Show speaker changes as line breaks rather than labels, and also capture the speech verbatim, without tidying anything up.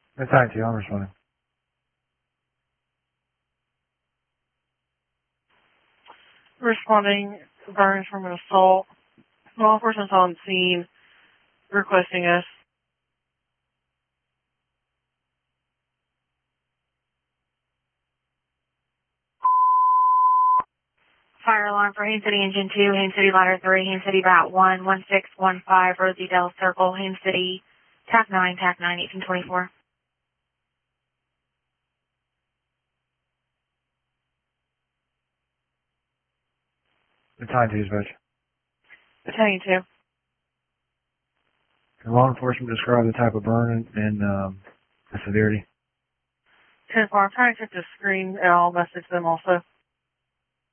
Battalion two, I'm responding.
Responding, burns from an assault. Law enforcement's on scene, requesting us.
Fire alarm for Haines City Engine two, Haines City Ladder three, Haines City Bat one, one six one five, Rosie Dell Circle, Haines City, T A C nine, T A C nine, eighteen twenty-four.
Battalion two, dispatch.
Battalion two.
Can law enforcement describe the type of burn and, and um, the severity?
ten four, I'm trying to check the screen and I'll message them also.